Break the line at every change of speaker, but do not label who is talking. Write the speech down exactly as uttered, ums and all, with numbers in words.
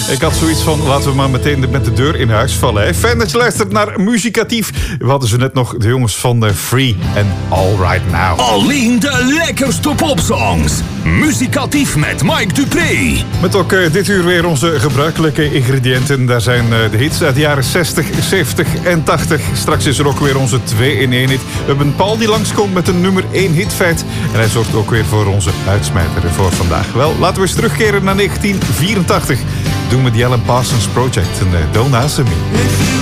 Ik had zoiets van, laten we maar meteen met de deur in huis vallen. Hè. Fijn dat je luistert naar Muzikatief. We hadden ze net nog de jongens van uh, Free en All Right Now.
Alleen de lekkerste popsongs. Muzikatief met Mike Dupree.
Met ook uh, dit uur weer onze gebruikelijke ingrediënten. Daar zijn uh, de hits uit de jaren zestig, zeventig en tachtig. Straks is er ook weer onze twee in één hit. We hebben Paul die langskomt met een nummer één hitfeit. En hij zorgt ook weer voor onze uitsmijter voor vandaag. Wel, laten we eens terugkeren naar negentien vierentachtig. Doen we die Alan Parsons Project en uh, Don't Answer Me.